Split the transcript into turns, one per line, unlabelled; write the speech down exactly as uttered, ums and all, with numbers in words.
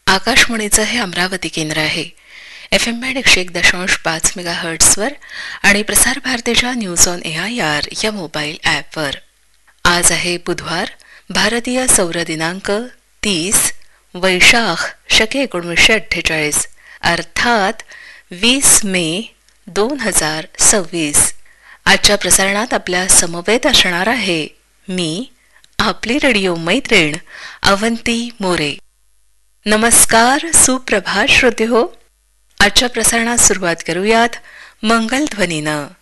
आकाशवाणीचं हे अमरावती केंद्र आहे. एफ एम बँड एकशे एक दशांश पाच मेगा हर्ट्सवर आणि प्रसार भारतीच्या news on A I R या मोबाईल ॲपवर. आज आहे बुधवार, भारतीय सौर दिनांक तीस वैशाख शके एकोणीसशे अठ्ठेचाळीस अर्थात वीस मे दोन हजार सव्वीस. आजच्या प्रसारणात आपल्या समवेत असणार आहे मी, आपली रेडिओ मैत्रीण अवंती मोरे. नमस्कार, सुप्रभात श्रोते हो. आजच्या प्रसारणात सुरुवात करूयात मंगल ध्वनीनं.